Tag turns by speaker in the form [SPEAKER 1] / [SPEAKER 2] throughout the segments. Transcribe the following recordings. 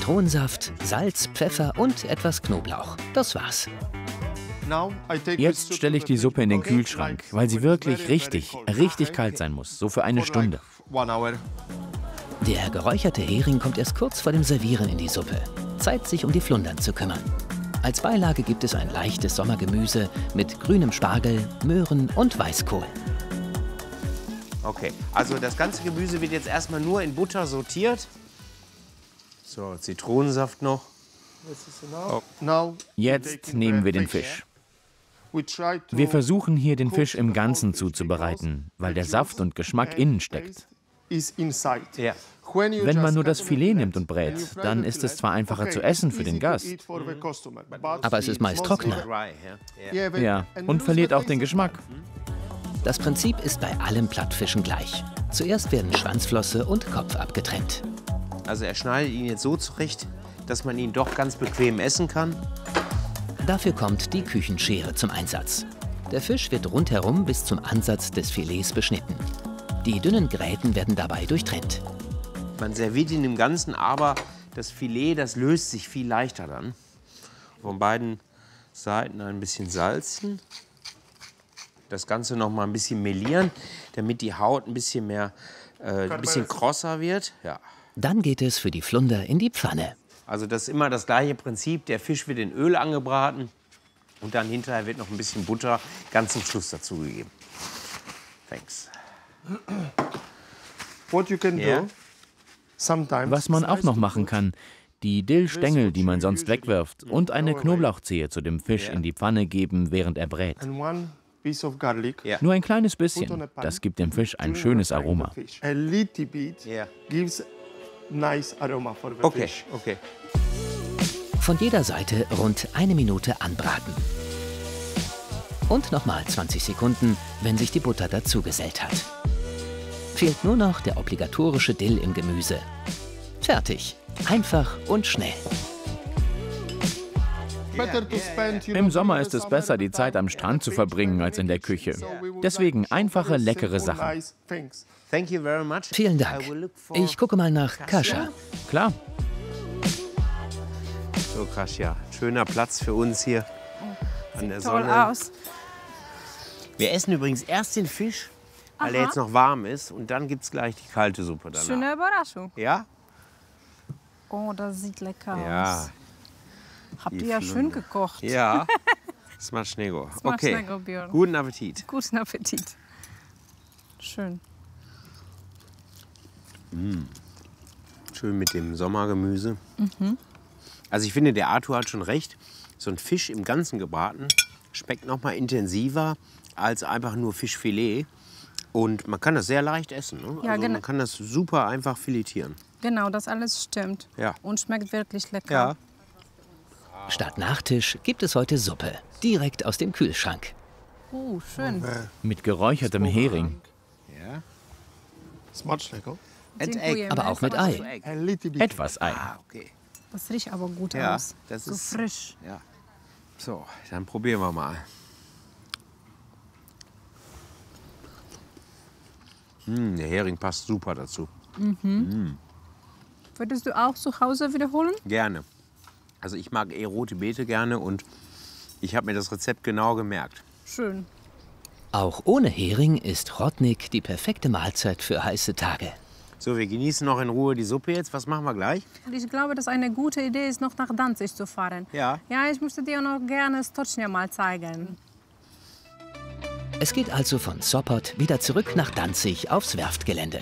[SPEAKER 1] Zitronensaft, Salz, Pfeffer und etwas Knoblauch. Das war's.
[SPEAKER 2] Jetzt stelle ich die Suppe in den Kühlschrank, weil sie wirklich richtig kalt sein muss. So für eine Stunde.
[SPEAKER 1] Der geräucherte Hering kommt erst kurz vor dem Servieren in die Suppe. Zeit, sich um die Flundern zu kümmern. Als Beilage gibt es ein leichtes Sommergemüse mit grünem Spargel, Möhren und Weißkohl.
[SPEAKER 3] Okay, also das ganze Gemüse wird jetzt erstmal nur in Butter sauteert. So, Zitronensaft noch.
[SPEAKER 2] Jetzt nehmen wir den Fisch. Wir versuchen hier den Fisch im Ganzen zuzubereiten, weil der Saft und Geschmack innen steckt.
[SPEAKER 3] Ja.
[SPEAKER 2] Wenn man nur das Filet nimmt und brät, dann ist es zwar einfacher zu essen für den Gast.
[SPEAKER 1] Aber es ist meist trockener.
[SPEAKER 2] Ja, und verliert auch den Geschmack.
[SPEAKER 1] Das Prinzip ist bei allen Plattfischen gleich. Zuerst werden Schwanzflosse und Kopf abgetrennt.
[SPEAKER 3] Also er schneidet ihn jetzt so zurecht, dass man ihn doch ganz bequem essen kann.
[SPEAKER 1] Dafür kommt die Küchenschere zum Einsatz. Der Fisch wird rundherum bis zum Ansatz des Filets beschnitten. Die dünnen Gräten werden dabei durchtrennt.
[SPEAKER 3] Man serviert ihn im Ganzen, aber das Filet, das löst sich viel leichter dann. Von beiden Seiten ein bisschen salzen. Das Ganze noch mal ein bisschen melieren, damit die Haut ein bisschen mehr, ein bisschen krosser wird. Ja.
[SPEAKER 1] Dann geht es für die Flunder in die Pfanne.
[SPEAKER 3] Also das ist immer das gleiche Prinzip. Der Fisch wird in Öl angebraten und dann hinterher wird noch ein bisschen Butter ganz zum Schluss dazugegeben. Thanks.
[SPEAKER 2] Was man auch noch machen kann, die Dillstängel, die man sonst wegwirft, und eine Knoblauchzehe zu dem Fisch in die Pfanne geben, während er brät. Nur ein kleines bisschen, das gibt dem Fisch ein schönes Aroma.
[SPEAKER 3] Okay, okay.
[SPEAKER 1] Von jeder Seite rund 1 Minute anbraten. Und nochmal 20 Sekunden, wenn sich die Butter dazugesellt hat. Fehlt nur noch der obligatorische Dill im Gemüse. Fertig. Einfach und schnell.
[SPEAKER 2] Im Sommer ist es besser, die Zeit am Strand zu verbringen, als in der Küche. Deswegen einfache, leckere Sachen.
[SPEAKER 3] Thank you very much.
[SPEAKER 1] Vielen Dank. Ich gucke mal nach Kascha.
[SPEAKER 2] Klar.
[SPEAKER 3] So, Kasia, schöner Platz für uns hier an der
[SPEAKER 4] Toll
[SPEAKER 3] Sonne.
[SPEAKER 4] aus.
[SPEAKER 3] Wir essen übrigens erst den Fisch, weil er jetzt noch warm ist. Und dann gibt es gleich die kalte Suppe danach.
[SPEAKER 4] Schöne Überraschung.
[SPEAKER 3] Ja?
[SPEAKER 4] Oh, das sieht lecker
[SPEAKER 3] Ja.
[SPEAKER 4] aus. Habt ihr ja schön gekocht.
[SPEAKER 3] Ja. Smacznego. Okay.
[SPEAKER 4] Smacznego, Björn.
[SPEAKER 3] Guten Appetit.
[SPEAKER 4] Guten Appetit. Schön.
[SPEAKER 3] Schön mit dem Sommergemüse. Also ich finde, der Arthur hat schon recht. So ein Fisch im Ganzen gebraten schmeckt noch mal intensiver als einfach nur Fischfilet. Und man kann das sehr leicht essen. Ne?
[SPEAKER 4] Ja,
[SPEAKER 3] Also
[SPEAKER 4] genau.
[SPEAKER 3] man kann das super einfach filetieren.
[SPEAKER 4] Genau, das alles stimmt.
[SPEAKER 3] Ja.
[SPEAKER 4] Und schmeckt wirklich lecker.
[SPEAKER 3] Ja.
[SPEAKER 1] Statt Nachtisch gibt es heute Suppe. Direkt aus dem Kühlschrank.
[SPEAKER 4] Schön.
[SPEAKER 2] Mit geräuchertem Hering.
[SPEAKER 3] Ja.
[SPEAKER 4] Dziękuję.
[SPEAKER 1] Aber auch mit Ei.
[SPEAKER 2] Etwas Ei.
[SPEAKER 3] Ah, okay.
[SPEAKER 4] Das riecht aber gut
[SPEAKER 3] Ja,
[SPEAKER 4] aus.
[SPEAKER 3] das
[SPEAKER 4] So
[SPEAKER 3] ist
[SPEAKER 4] frisch.
[SPEAKER 3] Ja. So, dann probieren wir mal. Der Hering passt super dazu.
[SPEAKER 4] Würdest du auch zu Hause wiederholen?
[SPEAKER 3] Gerne. Also ich mag rote Beete gerne und ich habe mir das Rezept genau gemerkt.
[SPEAKER 4] Schön.
[SPEAKER 1] Auch ohne Hering ist Rodnik die perfekte Mahlzeit für heiße Tage.
[SPEAKER 3] So, wir genießen noch in Ruhe die Suppe jetzt. Was machen wir gleich?
[SPEAKER 4] Ich glaube, dass eine gute Idee ist, noch nach Danzig zu fahren.
[SPEAKER 3] Ja.
[SPEAKER 4] Ja, ich möchte dir noch gerne Stocznia mal zeigen.
[SPEAKER 1] Es geht also von Sopot wieder zurück nach Danzig aufs Werftgelände.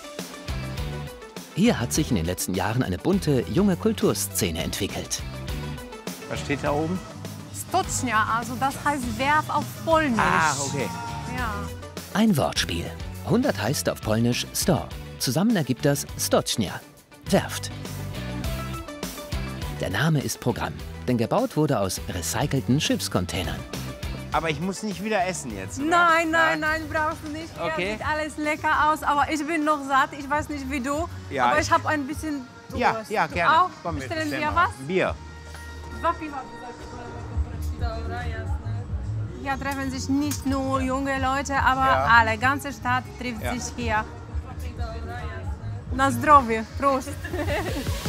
[SPEAKER 1] Hier hat sich in den letzten Jahren eine bunte, junge Kulturszene entwickelt.
[SPEAKER 3] Was steht da oben?
[SPEAKER 4] Stocznia, also das heißt Werf auf Polnisch.
[SPEAKER 3] Ah, okay.
[SPEAKER 4] Ja.
[SPEAKER 1] Ein Wortspiel. 100 heißt auf Polnisch Sto. Zusammen ergibt das Stocznia, Werft. Der Name ist Programm, denn gebaut wurde aus recycelten Schiffscontainern.
[SPEAKER 3] Aber ich muss nicht wieder essen jetzt, oder?
[SPEAKER 4] Nein, nein, nein, brauchst du nicht.
[SPEAKER 3] Okay.
[SPEAKER 4] Ja, sieht alles lecker aus, aber ich bin noch satt. Ich weiß nicht, wie du.
[SPEAKER 3] Ja,
[SPEAKER 4] aber ich habe ein bisschen Durst.
[SPEAKER 3] Ja, ja,
[SPEAKER 4] Du
[SPEAKER 3] gerne.
[SPEAKER 4] auch?
[SPEAKER 3] Komm,
[SPEAKER 4] Bestellen
[SPEAKER 3] bestellen
[SPEAKER 4] wir
[SPEAKER 3] wir
[SPEAKER 4] was?
[SPEAKER 3] Bier.
[SPEAKER 4] Dwa piwa. Hier treffen sich nicht nur junge Leute, aber alle. Ganze Stadt trifft sich hier. Na zdrowie. Prost.